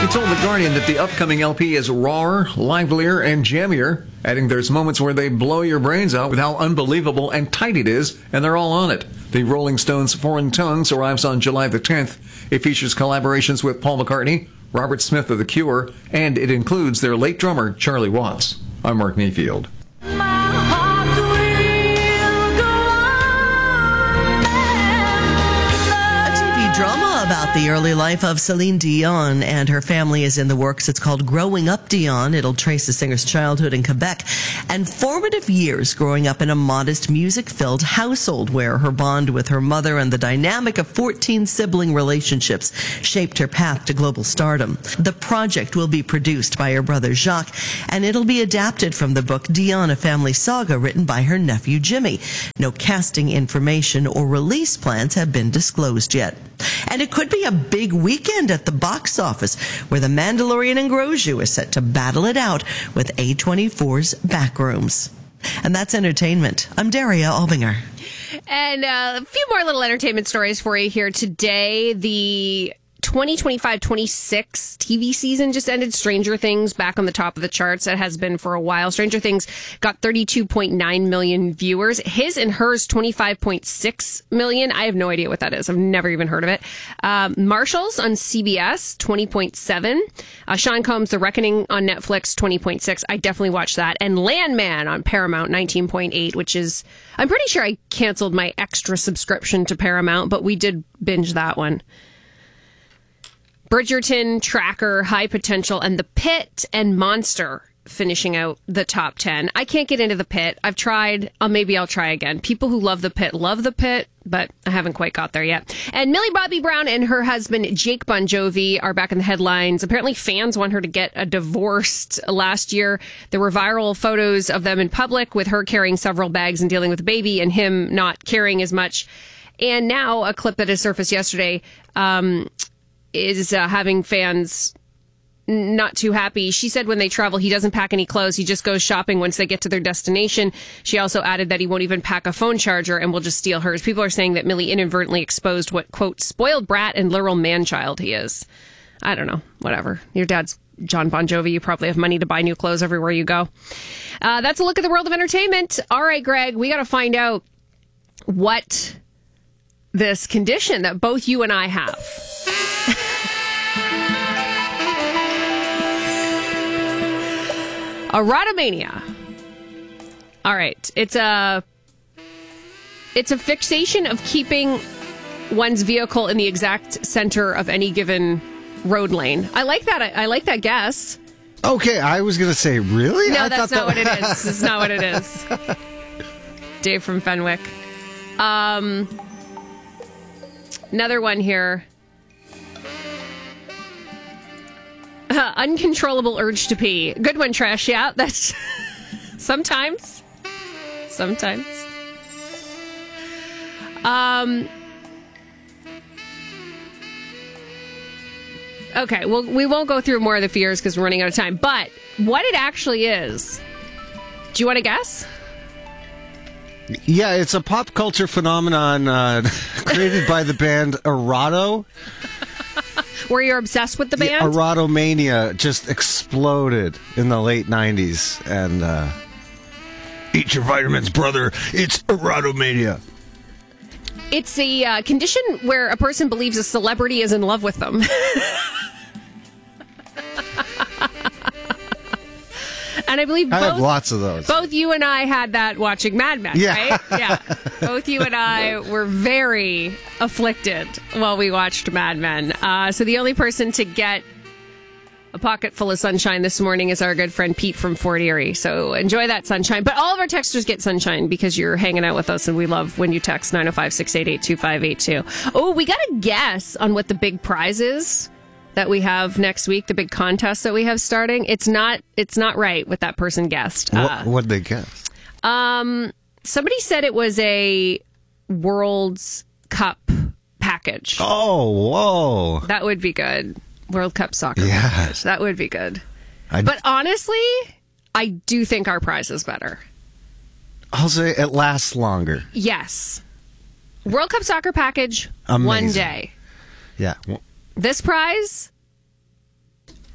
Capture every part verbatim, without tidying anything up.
He told The Guardian that the upcoming L P is rawer, livelier, and jammier, adding there's moments where they blow your brains out with how unbelievable and tight it is, and they're all on it. The Rolling Stones' Foreign Tongues arrives on July the tenth. It features collaborations with Paul McCartney, Robert Smith of The Cure, and it includes their late drummer, Charlie Watts. I'm Mark Mayfield. Drama about the early life of Celine Dion and her family is in the works. It's called Growing Up Dion. It'll trace the singer's childhood in Quebec and formative years growing up in a modest, music-filled household where her bond with her mother and the dynamic of fourteen sibling relationships shaped her path to global stardom. The project will be produced by her brother Jacques, and it'll be adapted from the book Dion, a Family Saga, written by her nephew Jimmy. No casting information or release plans have been disclosed yet. And it could be a big weekend at the box office, where The Mandalorian and Grogu is set to battle it out with A twenty-four's Backrooms. And that's entertainment. I'm Daria Albinger. And uh, a few more little entertainment stories for you here today. The twenty twenty-five twenty-six T V season just ended. Stranger Things back on the top of the charts. It has been for a while. Stranger Things got thirty-two point nine million viewers. His and Hers twenty-five point six million. I have no idea what that is. I've never even heard of it. Um, Marshalls on C B S twenty point seven. Uh, Sean Combs' The Reckoning on Netflix twenty point six. I definitely watched that. And Landman on Paramount nineteen point eight, which is, I'm pretty sure I canceled my extra subscription to Paramount, but we did binge that one. Bridgerton, Tracker, High Potential, and The Pit and Monster finishing out the top ten. I can't get into The Pit. I've tried. Uh, maybe I'll try again. People who love The Pit love The Pit, but I haven't quite got there yet. And Millie Bobby Brown and her husband, Jake Bon Jovi, are back in the headlines. Apparently, fans want her to get a divorce. Last year, there were viral photos of them in public with her carrying several bags and dealing with a baby and him not caring as much. And now, a clip that has surfaced yesterday, um... is uh, having fans not too happy. She said when they travel, he doesn't pack any clothes. He just goes shopping once they get to their destination. She also added that he won't even pack a phone charger and will just steal hers. People are saying that Millie inadvertently exposed what, quote, spoiled brat and literal man-child he is. I don't know. Whatever. Your dad's John Bon Jovi. You probably have money to buy new clothes everywhere you go. Uh, that's a look at the world of entertainment. All right, Greg, we got to find out what this condition that both you and I have. Erotomania. All right. It's a it's a fixation of keeping one's vehicle in the exact center of any given road lane. I like that. I, I like that guess. Okay, I was going to say, really? No, I that's not that... what it is. That's not what it is. Dave from Fenwick. Um, another one here. Uh, uncontrollable urge to pee. Good one, Trash. Yeah, that's sometimes. Sometimes. Um. Okay, well, we won't go through more of the fears because we're running out of time. But what it actually is, do you want to guess? Yeah, it's a pop culture phenomenon uh, created by the band Erato. Where you're obsessed with the band? Yeah, Erotomania just exploded in the late nineties. And uh, eat your vitamins, brother. It's Erotomania. It's a uh, condition where a person believes a celebrity is in love with them. And I believe both, I have lots of those. Both you and I had that watching Mad Men, yeah. right? Yeah. Both you and I were very afflicted while we watched Mad Men. Uh, so the only person to get a pocket full of sunshine this morning is our good friend Pete from Fort Erie. So enjoy that sunshine. But all of our texters get sunshine because you're hanging out with us, and we love when you text nine oh five, six eight eight, two five eight two. Oh, we got a guess on what the big prize is that we have next week, the big contest that we have starting. It's not it's not right what that person guessed. What uh, what'd they guess? Um, somebody said it was a World's Cup package. Oh, whoa. That would be good. World Cup soccer yeah. package. That would be good. I'd, but honestly, I do think our prize is better. I'll say it lasts longer. Yes. World Cup soccer package, Amazing. one day. Yeah. This prize,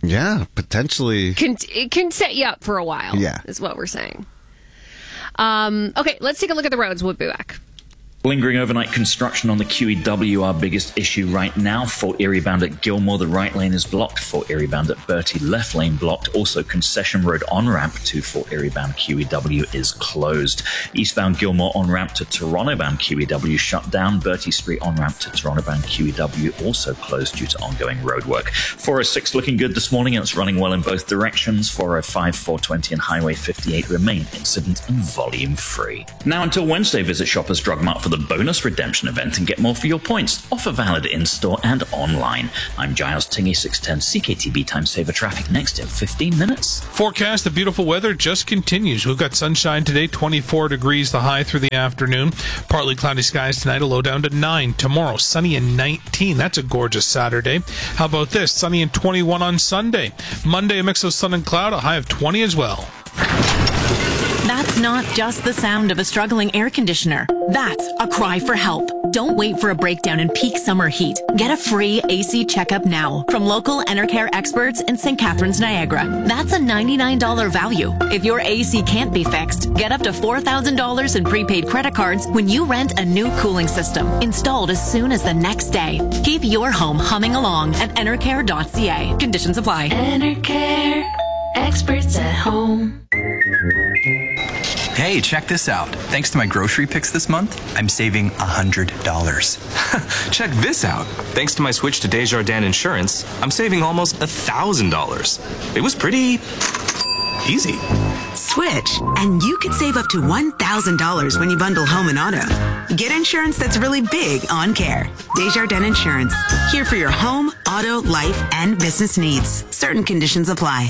Yeah, potentially. Can, it can set you up for a while, yeah. is what we're saying. Um, okay, let's take a look at the roads. We'll be back. Lingering overnight construction on the Q E W, our biggest issue right now. Fort Erie bound at Gilmore, the right lane is blocked. Fort Erie bound at Bertie, left lane blocked. Also, Concession Road on-ramp to Fort Erie bound Q E W is closed. Eastbound Gilmore on-ramp to Toronto bound Q E W shut down. Bertie Street on-ramp to Toronto bound Q E W also closed due to ongoing roadwork. four oh six looking good this morning, and it's running well in both directions. four oh five, four twenty and Highway fifty-eight remain incident and volume free. Now until Wednesday, visit Shoppers Drug Mart for the bonus redemption event and get more for your points. Offer valid in-store and online. I'm Giles Tingy, six ten C K T B Time Saver Traffic next in fifteen minutes. Forecast, the beautiful weather just continues. We've got sunshine today, twenty-four degrees the high through the afternoon. Partly cloudy skies tonight, a low down to nine. Tomorrow, sunny and nineteen. That's a gorgeous Saturday. How about this? Sunny and twenty-one on Sunday. Monday, a mix of sun and cloud, a high of twenty as well. That's not just the sound of a struggling air conditioner. That's a cry for help. Don't wait for a breakdown in peak summer heat. Get a free A C checkup now from local Enercare experts in Saint Catharines, Niagara. That's a ninety-nine dollars value. If your A C can't be fixed, get up to four thousand dollars in prepaid credit cards when you rent a new cooling system, installed as soon as the next day. Keep your home humming along at enercare dot c a. Conditions apply. Enercare, experts at home. Hey, check this out. Thanks to my grocery picks this month, I'm saving one hundred dollars. Check this out. Thanks to my switch to Desjardins Insurance, I'm saving almost one thousand dollars. It was pretty easy. Switch, and you could save up to one thousand dollars when you bundle home and auto. Get insurance that's really big on care. Desjardins Insurance. Here for your home, auto, life, and business needs. Certain conditions apply.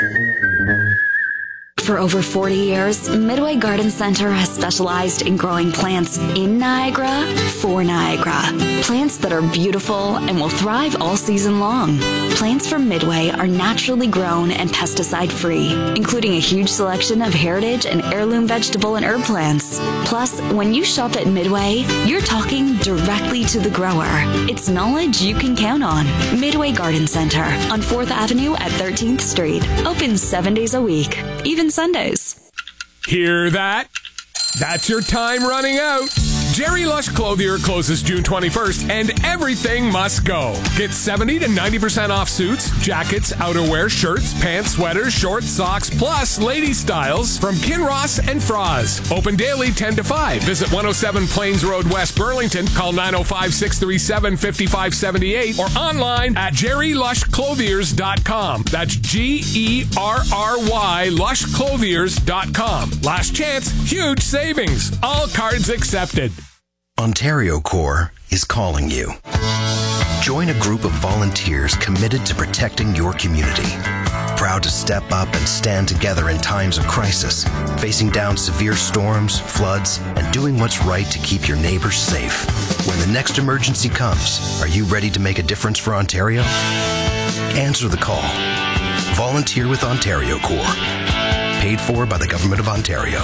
For over forty years, Midway Garden Center has specialized in growing plants in Niagara for Niagara. Plants that are beautiful and will thrive all season long. Plants from Midway are naturally grown and pesticide-free, including a huge selection of heritage and heirloom vegetable and herb plants. Plus, when you shop at Midway, you're talking directly to the grower. It's knowledge you can count on. Midway Garden Center on fourth Avenue at thirteenth Street. Open seven days a week, even Sundays. Hear that? That's your time running out. Jerry Lush Clothier closes June twenty-first, and everything must go. Get seventy to ninety percent off suits, jackets, outerwear, shirts, pants, sweaters, shorts, socks, plus lady styles from Kinross and Froz. Open daily ten to five. Visit one oh seven Plains Road, West Burlington. Call nine oh five, six three seven, five five seven eight or online at jerry lush clothiers dot com. That's G E R R Y lush clothiers dot com. Last chance, huge savings. All cards accepted. Ontario Corps is calling you. Join a group of volunteers committed to protecting your community. Proud to step up and stand together in times of crisis, facing down severe storms, floods, and doing what's right to keep your neighbors safe. When the next emergency comes, are you ready to make a difference for Ontario? Answer the call. Volunteer with Ontario Corps. Paid for by the Government of Ontario.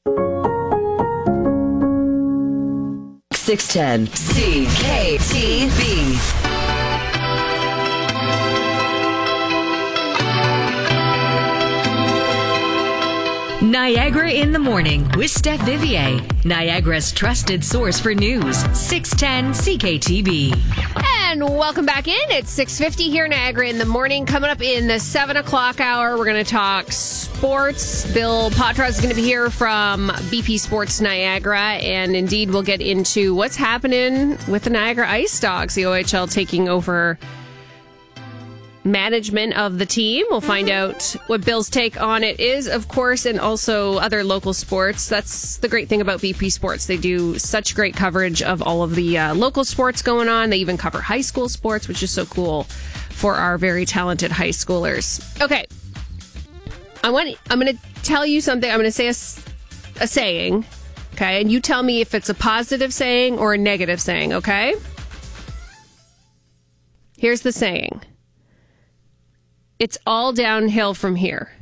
six ten C K T B. Niagara in the Morning with Steph Vivier, Niagara's trusted source for news. six ten C K T B. And welcome back in. It's six fifty here, Niagara in the Morning. Coming up in the seven o'clock hour, we're going to talk sports. Bill Patras is going to be here from B P Sports Niagara. And indeed, we'll get into what's happening with the Niagara Ice Dogs, the O H L taking over management of the team. We'll find out what Bill's take on it is, of course, and also other local sports. That's the great thing about B P Sports. They do such great coverage of all of the uh, local sports going on. They even cover high school sports, which is so cool for our very talented high schoolers. Okay. I want, I'm going to tell you something. I'm going to say a, a saying, okay? And you tell me if it's a positive saying or a negative saying, okay? Here's the saying. It's all downhill from here.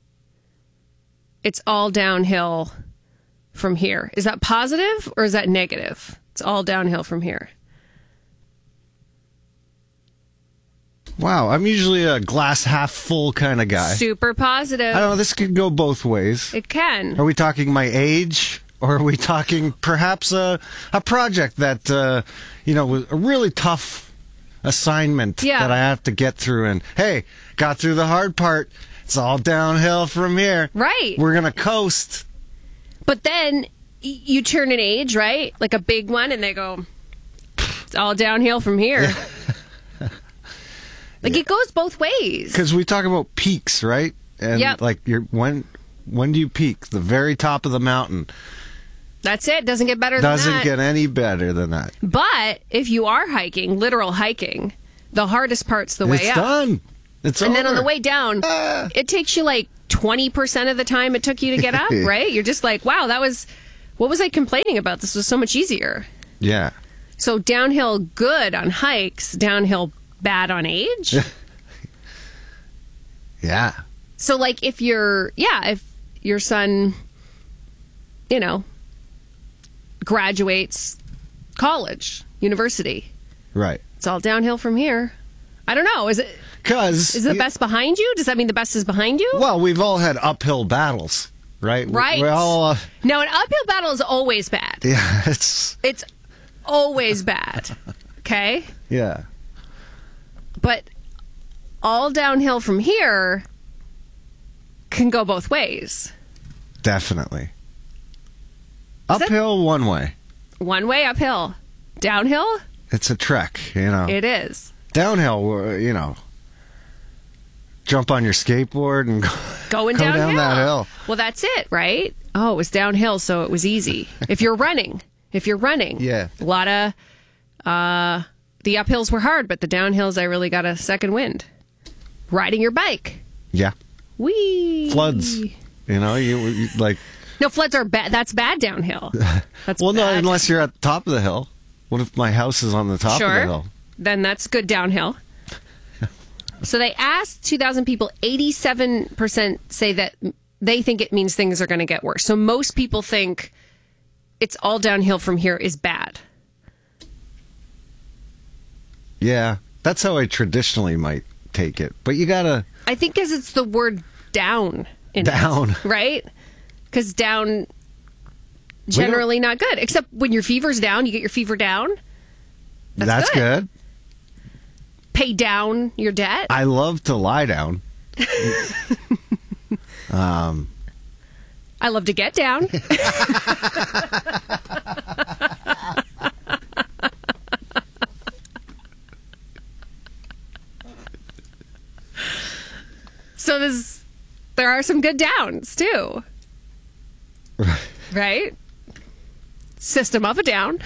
It's all downhill from here. Is that positive or is that negative? It's all downhill from here. Wow, I'm usually a glass half full kind of guy. Super positive. I don't know, this could go both ways. It can. Are we talking my age, or are we talking perhaps a, a project that, uh, you know, was a really tough assignment Yeah. that I have to get through, and hey, got through the hard part. It's all downhill from here. Right. We're going to coast. But then y- you turn an age, right? Like a big one, and they go, it's all downhill from here. Like it goes both ways. Because we talk about peaks, right? And Yep. like you're, when when do you peak? The very top of the mountain. That's it. Doesn't get better Doesn't than that. get any better than that. But if you are hiking, literal hiking, the hardest part's the way it's up. done. It's and over. then on the way down, it takes you like twenty percent of the time it took you to get up, right? You're just like, wow, that was, what was I complaining about? This was so much easier. Yeah. So downhill good on hikes, downhill bad on age. Yeah. So like if you're, yeah, if your son, you know, graduates college, university, Right. it's all downhill from here. I don't know. Is it? Because is the best behind you? Does that mean the best is behind you? Well, we've all had uphill battles, right? Right. We all. Uh, No, an uphill battle is always bad. yeah. It's. It's always bad. Okay? Yeah. But all downhill from here can go both ways. Definitely. Uphill one way. One way uphill. Downhill? It's a trek, you know. It is. Downhill, uh, you know. Jump on your skateboard and go, Going go downhill. down that hill. Well, that's it, right? Oh, it was downhill, so it was easy. If you're running, if you're running, Yeah. a lot of uh, the uphills were hard, but the downhills, I really got a second wind. Riding your bike, Yeah. whee Floods. You know, you, you like. No, floods are bad. That's bad downhill. That's well, no, bad. unless you're at the top of the hill. What if my house is on the top sure. of the hill? Then that's good downhill. So they asked two thousand people, eighty-seven percent say that they think it means things are going to get worse. So most people think it's all downhill from here is bad. Yeah, that's how I traditionally might take it. But you gotta I think because it's the word down in Down. it, right? Because down generally not good. Except when your fever's down, you get your fever down. That's, That's good. good. Pay down your debt. I love to lie down. um, I love to get down. So there's, there are some good downs too. Right? System of a Down.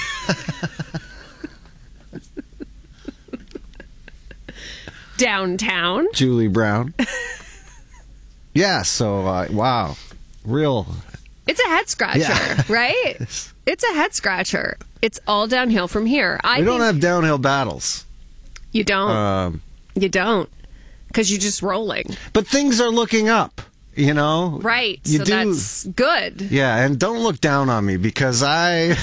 Downtown. Julie Brown. Yeah, so, uh, wow. Real. It's a head scratcher, Yeah. right? It's a head scratcher. It's all downhill from here. I we don't think have downhill battles. you don't. Um, you don't. Because you're just rolling. but things are looking up, you know? Right. You so do. that's good. Yeah, and don't look down on me because I.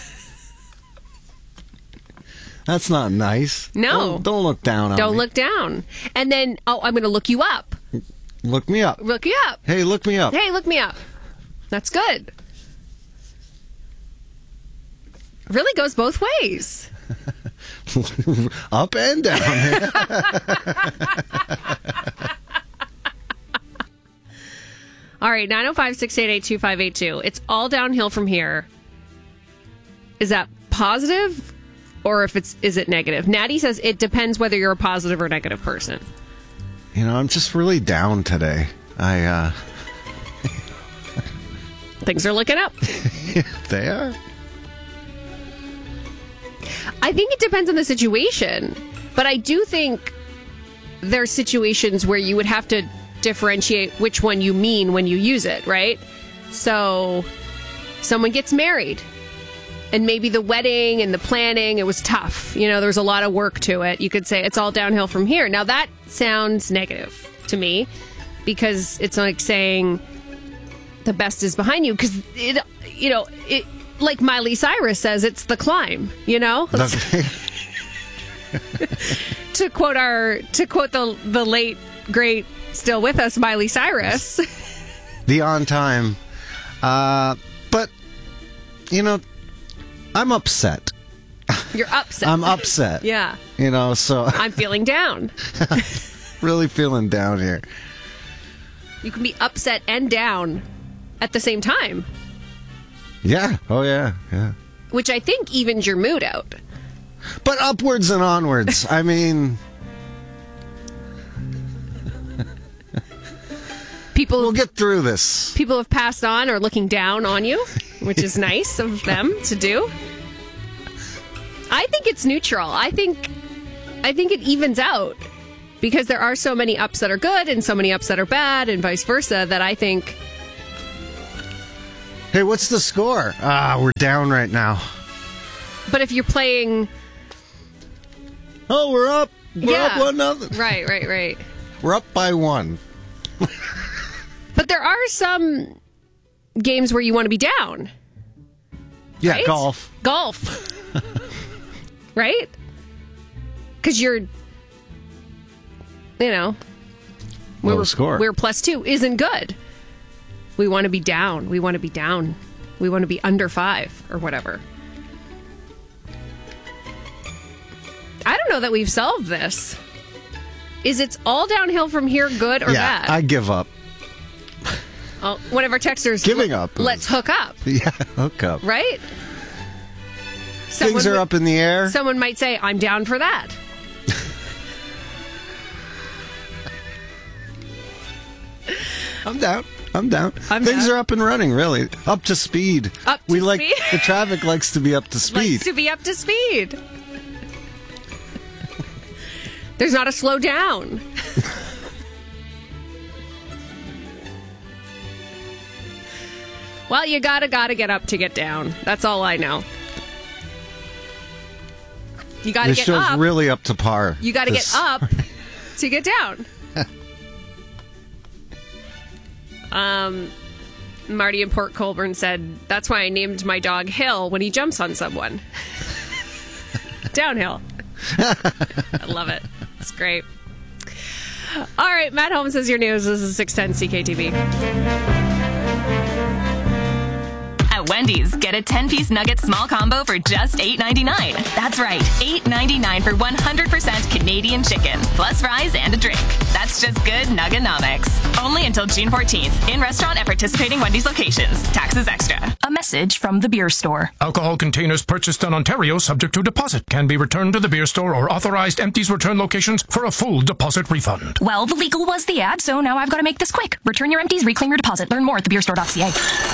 That's not nice. No. Don't, don't look down on Don't me. look down. And then, oh, I'm going to look you up. Look me up. Look you up. Hey, look me up. Hey, look me up. That's good. Really goes both ways. Up and down. All right, nine oh five, six eight eight, two five eight two. It's all downhill from here. Is that positive or if it's is it negative? Natty says it depends whether you're a positive or negative person. You know, I'm just really down today. I, uh, Things are looking up. they are. I think it depends on the situation, but I do think there's situations where you would have to differentiate which one you mean when you use it, right? So someone gets married and maybe the wedding and the planning, it was tough. You know, there was a lot of work to it. You could say it's all downhill from here. Now that sounds negative to me because it's like saying the best is behind you because it, you know, it, like Miley Cyrus says, it's the climb, you know? to quote our to quote the the late great still with us Miley Cyrus. The on time. Uh, but you know, I'm upset. You're upset. I'm upset. Yeah. You know, so I'm feeling down. Really feeling down here. You can be upset and down at the same time. Yeah. Oh, yeah. Yeah. Which I think evens your mood out. But upwards and onwards. I mean, people we'll get through this. People have passed on or looking down on you, which is nice of them to do. I think it's neutral. I think I think it evens out because there are so many ups that are good and so many ups that are bad and vice versa that I think. Hey, what's the score? Ah, we're down right now. But if you're playing, oh, we're up. We're yeah, up one nothing. Right, right, right. We're up by one. But there are some games where you want to be down. Yeah, right? golf. Golf. Right? Because you're, you know, we Low were, score. we're plus two isn't good. We want to be down. We want to be down. We want to be under five or whatever. I don't know that we've solved this. Is it's all downhill from here good or yeah, bad? I give up. Oh, one of our texters giving l- up. Let's hook up. Yeah, hook up. Right? Things Someone are would- up in the air. Someone might say, I'm down for that. I'm down. I'm down. I'm Things down. are up and running, really. Up to speed. Up to we like speed? the traffic likes to be up to speed. Likes to be up to speed. There's not a slow down. Well, you gotta, gotta get up to get down. That's all I know. You gotta this get show's up. really up to par. You gotta This- get up to get down. um, Marty in Port Colborne said, that's why I named my dog Hill when he jumps on someone. Downhill. I love it. It's great. All right, Matt Holmes is your news. This is six ten C K T V. At Wendy's, get a ten-piece nugget small combo for just eight ninety-nine. That's right, eight ninety-nine for one hundred percent Canadian chicken, plus fries and a drink. That's just good Nugganomics. Only until June fourteenth. In restaurant at participating Wendy's locations. Taxes extra. A message from the beer store. Alcohol containers purchased in Ontario subject to deposit can be returned to the beer store or authorized empties return locations for a full deposit refund. Well, the legal was the ad, so now I've got to make this quick. Return your empties, reclaim your deposit. Learn more at the beer store dot c a.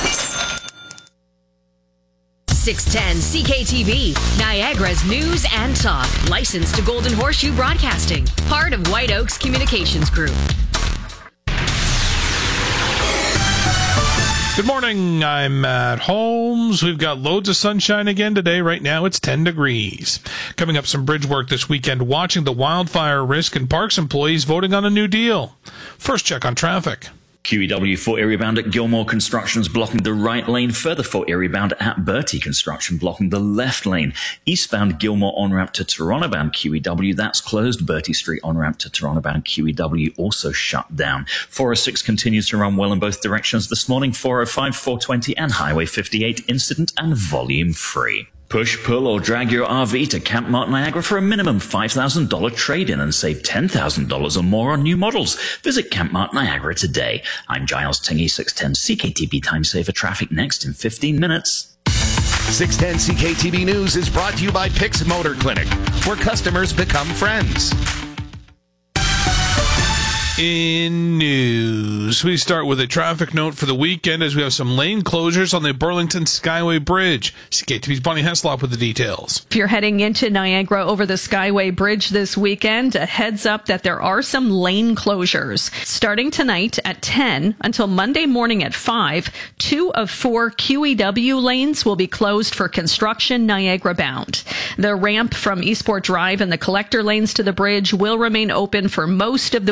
six ten C K T V, Niagara's news and talk. Licensed to Golden Horseshoe Broadcasting. Part of White Oaks Communications Group. Good morning. I'm Matt Holmes. We've got loads of sunshine again today. Right now it's ten degrees. Coming up, some bridge work this weekend, watching the wildfire risk, and Parks employees voting on a new deal. First check on traffic. Q E W for area bound at Gilmore Construction's blocking the right lane. Further for area bound at Bertie Construction blocking the left lane. Eastbound Gilmore on-ramp to Toronto bound Q E W, that's closed. Bertie Street on-ramp to Toronto bound Q E W also shut down. four oh six continues to run well in both directions this morning. four oh five, four twenty and Highway fifty-eight incident and volume free. Push, pull, or drag your R V to Camp Mart Niagara for a minimum five thousand dollars trade-in and save ten thousand dollars or more on new models. Visit Camp Mart Niagara today. I'm Giles Tingy, six ten C K T V Time Saver Traffic next in fifteen minutes. six ten C K T V News is brought to you by Pix Motor Clinic, where customers become friends. In news, we start with a traffic note for the weekend as we have some lane closures on the Burlington Skyway Bridge. C K T V's Bonnie Heslop with the details. If you're heading into Niagara over the Skyway Bridge this weekend, a heads up that there are some lane closures. Starting tonight at ten until Monday morning at five, two of four Q E W lanes will be closed for construction Niagara bound. The ramp from Eastport Drive and the collector lanes to the bridge will remain open for most of the weekend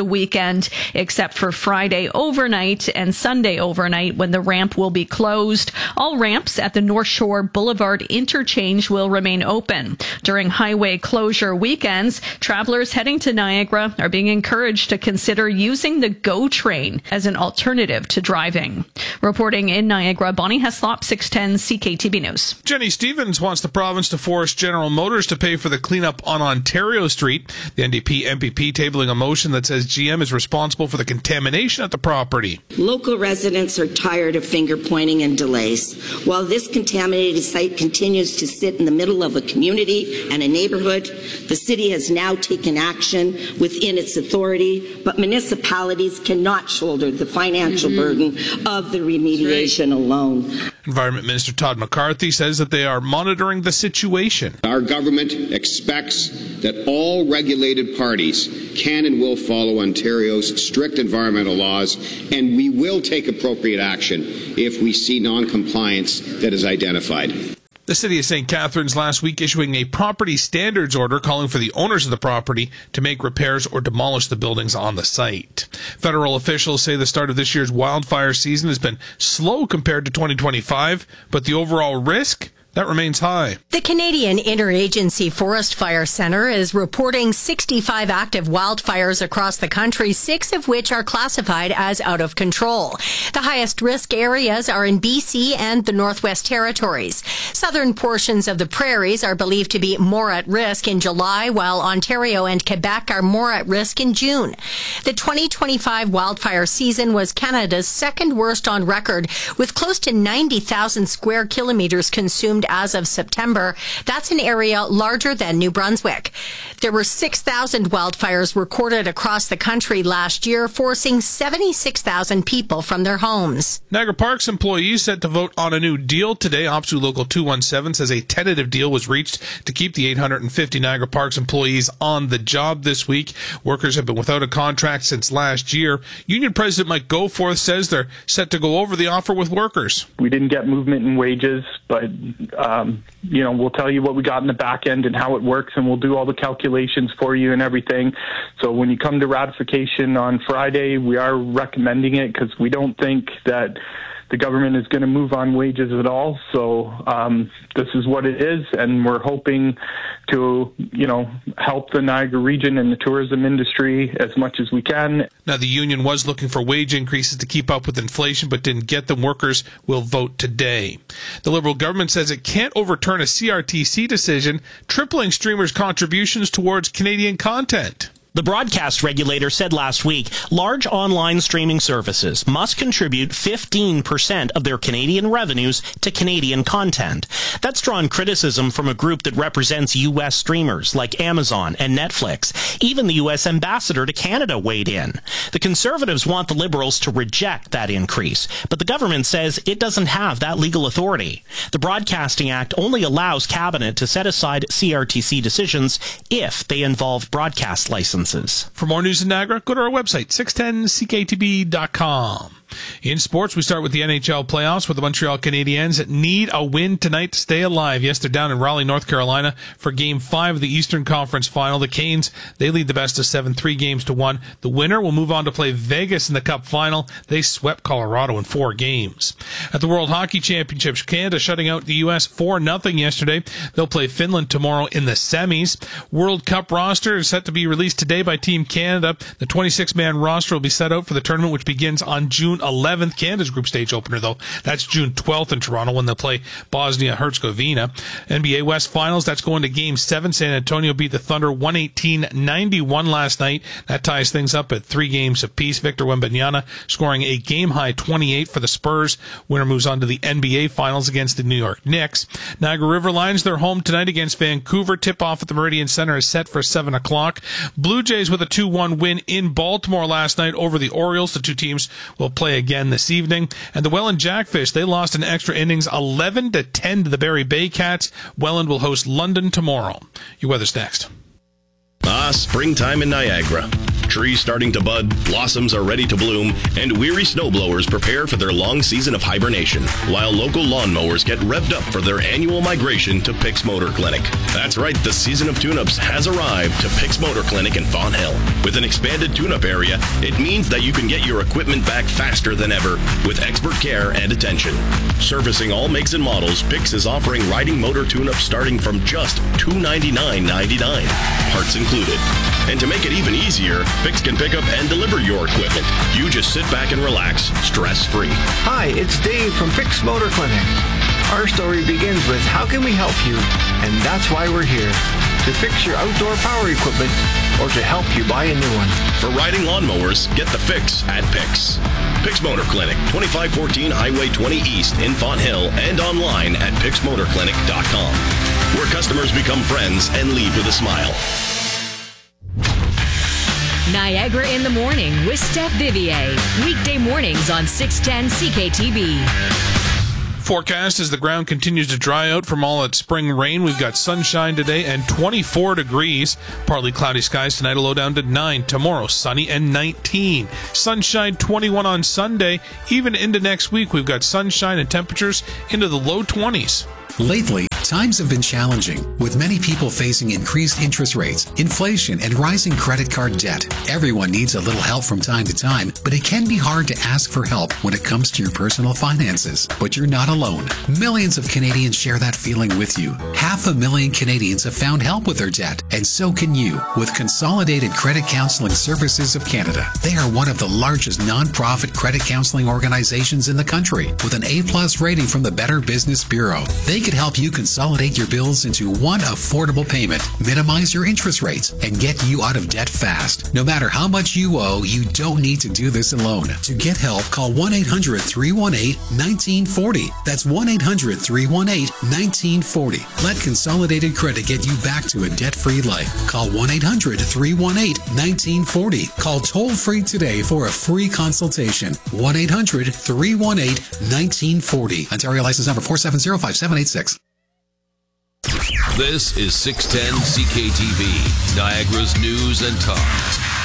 weekend, except for Friday overnight and Sunday overnight when the ramp will be closed. All ramps at the North Shore Boulevard interchange will remain open. During highway closure weekends, travelers heading to Niagara are being encouraged to consider using the GO train as an alternative to driving. Reporting in Niagara, Bonnie Heslop, six ten C K T B News. Jenny Stevens wants the province to force General Motors to pay for the cleanup on Ontario Street. The N D P M P P tabling a motion that says G M is responsible for the contamination at the property. Local residents are tired of finger pointing and delays. While this contaminated site continues to sit in the middle of a community and a neighborhood, the city has now taken action within its authority, but municipalities cannot shoulder the financial mm-hmm. burden of the remediation right. alone. Environment Minister Todd McCarthy says that they are monitoring the situation. Our government expects that all regulated parties can and will follow Ontario's strict environmental laws, and we will take appropriate action if we see non-compliance that is identified. The city of Saint Catharines last week issuing a property standards order calling for the owners of the property to make repairs or demolish the buildings on the site. Federal officials say the start of this year's wildfire season has been slow compared to twenty twenty-five, but the overall risk, that remains high. The Canadian Interagency Forest Fire Centre is reporting sixty-five active wildfires across the country, six of which are classified as out of control. The highest risk areas are in B C and the Northwest Territories. Southern portions of the prairies are believed to be more at risk in July, while Ontario and Quebec are more at risk in June. The twenty twenty-five wildfire season was Canada's second worst on record, with close to ninety thousand square kilometres consumed as of September. That's an area larger than New Brunswick. There were six thousand wildfires recorded across the country last year, forcing seventy-six thousand people from their homes. Niagara Parks employees set to vote on a new deal today. OPSEU Local two one seven says a tentative deal was reached to keep the eight hundred fifty Niagara Parks employees on the job this week. Workers have been without a contract since last year. Union President Mike Goforth says they're set to go over the offer with workers. We didn't get movement in wages, but Um, you know, we'll tell you what we got in the back end and how it works, and we'll do all the calculations for you and everything. So when you come to ratification on Friday, we are recommending it because we don't think that the government is going to move on wages at all. So um, this is what it is, and we're hoping to, you know, help the Niagara region and the tourism industry as much as we can. Now, the union was looking for wage increases to keep up with inflation, but didn't get them. Workers will vote today. The Liberal government says it can't overturn a C R T C decision, tripling streamers' contributions towards Canadian content. The broadcast regulator said last week large online streaming services must contribute fifteen percent of their Canadian revenues to Canadian content. That's drawn criticism from a group that represents U S streamers like Amazon and Netflix. Even the U S ambassador to Canada weighed in. The Conservatives want the Liberals to reject that increase, but the government says it doesn't have that legal authority. The Broadcasting Act only allows Cabinet to set aside C R T C decisions if they involve broadcast licenses. For more news in Niagara, go to our website, six ten C K T B dot com. In sports, we start with the N H L playoffs, where the Montreal Canadiens need a win tonight to stay alive. Yes, they're down in Raleigh, North Carolina for Game five of the Eastern Conference Final. The Canes, they lead the best of seven, three games to one. The winner will move on to play Vegas in the Cup Final. They swept Colorado in four games. At the World Hockey Championships, Canada shutting out the U S four nothing yesterday. They'll play Finland tomorrow in the semis. World Cup roster is set to be released today by Team Canada. The twenty-six man roster will be set out for the tournament, which begins on June eleventh. Canada's group stage opener, though, that's June twelfth in Toronto when they'll play Bosnia-Herzegovina. N B A West Finals, that's going to Game seven. San Antonio beat the Thunder one eighteen ninety-one last night. That ties things up at three games apiece. Victor Wembanyama scoring a game-high twenty-eight for the Spurs. Winner moves on to the N B A Finals against the New York Knicks. Niagara River Lions, they're home tonight against Vancouver. Tip-off at the Meridian Center is set for seven o'clock. Blue Jays with a two one win in Baltimore last night over the Orioles. The two teams will play again this evening. And the Welland Jackfish, they lost in extra innings eleven to ten to the Barry Bay Cats. Welland will host London tomorrow. Your weather's next. Ah, springtime in Niagara. Trees starting to bud, blossoms are ready to bloom, and weary snowblowers prepare for their long season of hibernation, while local lawnmowers get revved up for their annual migration to Pick's Motor Clinic. That's right, the season of tune-ups has arrived to Pick's Motor Clinic in Font Hill. With an expanded tune-up area, it means that you can get your equipment back faster than ever with expert care and attention. Servicing all makes and models, Pick's is offering riding motor tune-ups starting from just two hundred ninety-nine dollars and ninety-nine cents, parts included. And to make it even easier, Pick's can pick up and deliver your equipment. You just sit back and relax, stress-free. Hi, it's Dave from Pick's Motor Clinic. Our story begins with how can we help you? And that's why we're here. To fix your outdoor power equipment or to help you buy a new one. For riding lawnmowers, get the fix at Pick's. Pick's Motor Clinic, twenty-five fourteen Highway twenty East in Font Hill, and online at picks motor clinic dot com, where customers become friends and leave with a smile. Niagara in the Morning with Steph Vivier. Weekday mornings on six ten C K T B. Forecast as the ground continues to dry out from all that spring rain. We've got sunshine today and twenty-four degrees. Partly cloudy skies tonight, a low down to nine. Tomorrow, sunny and nineteen. Sunshine, twenty-one on Sunday. Even into next week, we've got sunshine and temperatures into the low twenties. Lately, times have been challenging, with many people facing increased interest rates, inflation, and rising credit card debt. Everyone needs a little help from time to time, but it can be hard to ask for help when it comes to your personal finances. But you're not alone. Millions of Canadians share that feeling with you. Half a million Canadians have found help with their debt, and so can you with Consolidated Credit Counseling Services of Canada. They are one of the largest non-profit credit counseling organizations in the country, with an A-plus rating from the Better Business Bureau. They could help you consolidate your bills into one affordable payment, minimize your interest rates, and get you out of debt fast. No matter how much you owe, you don't need to do this alone. To get help, call one eight hundred, three one eight, one nine four zero. That's one eight hundred, three one eight, one nine four zero. Let Consolidated Credit get you back to a debt-free life. Call one eight hundred, three one eight, one nine four zero. Call toll-free today for a free consultation. one eight hundred, three one eight, one nine four zero. Ontario license number four seven zero, five seven eight six. This is six ten C K T V, Niagara's news and talk.